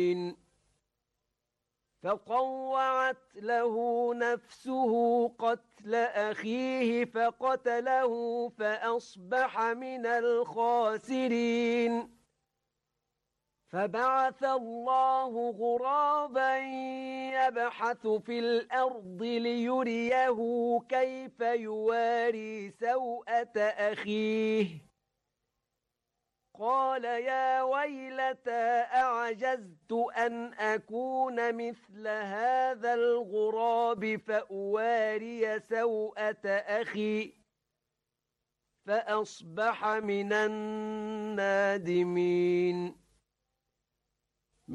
فطوعت له نفسه قتل أخيه فقتله فأصبح من الخاسرين فبعث الله غرابا يبحث في الأرض ليريه كيف يواري سوءة أخيه قال يا ويلتى أعجزت أن أكون مثل هذا الغراب فأواري سوءة أخي فأصبح من النادمين